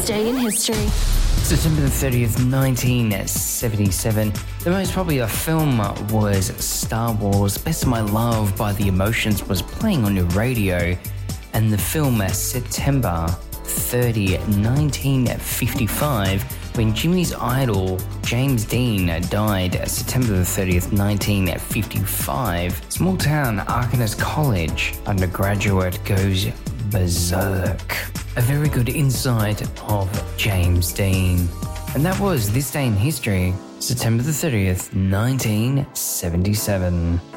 This Day in History. September the 30th, 1977. The most popular film was Star Wars Best of My Love by The Emotions was playing on your radio. And the film September 30, 1955, when Jimmy's idol James Dean died September the 30th, 1955. Small town Arkansas College undergraduate goes berserk. A very good insight of James Dean. And that was This Day in History, September the 30th, 1977.